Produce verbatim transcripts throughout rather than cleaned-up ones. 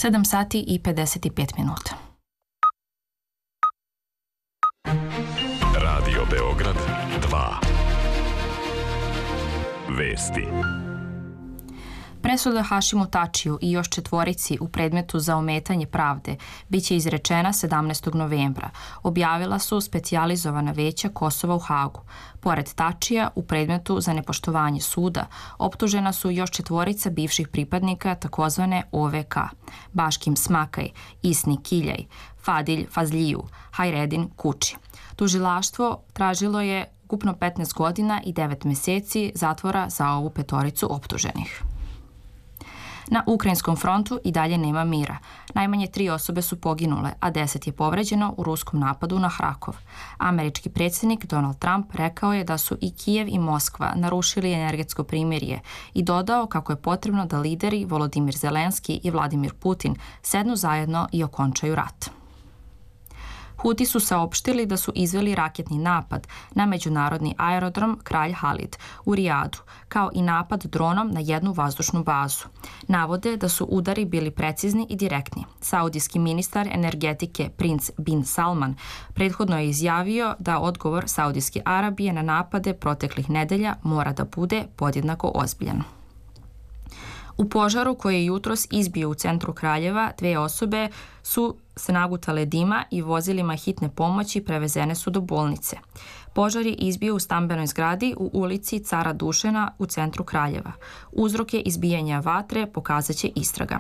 sedam sati i pedeset pet minuta. Radio Beograd dva. Vesti. Presuda Hašimu Tačiju i još četvorici u predmetu za ometanje pravde biće izrečena sedamnaestog novembra, objavila su specijalizovana veća Kosova u Hagu. Pored Tačija, u predmetu za nepoštovanje suda optužena su još četvorica bivših pripadnika takozvane O V K: Baškim Smakaj, Isni Kiljaj, Fadilj Fazliju, Hajredin Kuči. Tužilaštvo tražilo je ukupno petnaest godina i devet meseci zatvora za ovu petoricu optuženih. Na ukrajinskom frontu i dalje nema mira. Najmanje tri osobe su poginule, a deset je povređeno u ruskom napadu na Hrakov. Američki predsjednik Donald Trump rekao je da su i Kijev i Moskva narušili energetsko primirje i dodao kako je potrebno da lideri Volodimir Zelenski i Vladimir Putin sednu zajedno i okončaju rat. Huti su saopštili da su izveli raketni napad na međunarodni aerodrom Kralj Halid u Rijadu, kao i napad dronom na jednu vazdušnu bazu. Navode da su udari bili precizni i direktni. Saudijski ministar energetike princ bin Salman prethodno je izjavio da odgovor Saudijske Arabije na napade proteklih nedelja mora da bude podjednako ozbiljan. U požaru koji je jutros izbio u centru Kraljeva, dve osobe su se nagutale dima i vozilima hitne pomoći prevezene su do bolnice. Požar je izbio u stambenoj zgradi u ulici Cara Dušana u centru Kraljeva. Uzroke izbijanja vatre pokazat će istraga.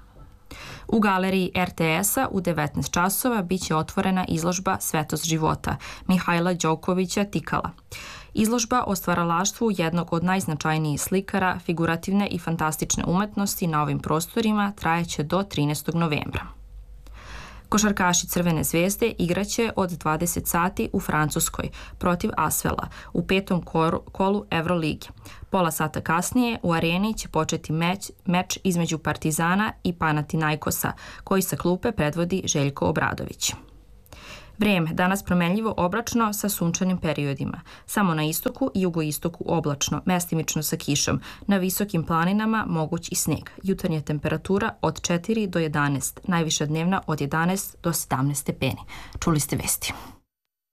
U galeriji R T S-a u devetnaest časova biće otvorena izložba Svetost života Mihajla Đokovića Tikala. Izložba o stvaralaštvu jednog od najznačajnijih slikara figurativne i fantastične umetnosti na ovim prostorima trajeće do trinaestog novembra. Košarkaši Crvene zvezde igraće od dvadeset sati u Francuskoj protiv Asvela u petom kolu Euroligi. Pola sata kasnije u areni će početi meč, meč između Partizana i Panathinaikosa, koji sa klupe predvodi Željko Obradović. Vrijeme danas promenljivo oblačno sa sunčanim periodima. Samo na istoku i jugoistoku oblačno, mestimično sa kišom. Na visokim planinama moguć i sneg. Jutarnja temperatura od četiri do jedanaest, najviša dnevna od jedanaest do sedamnaest stepeni. Čuli ste vesti.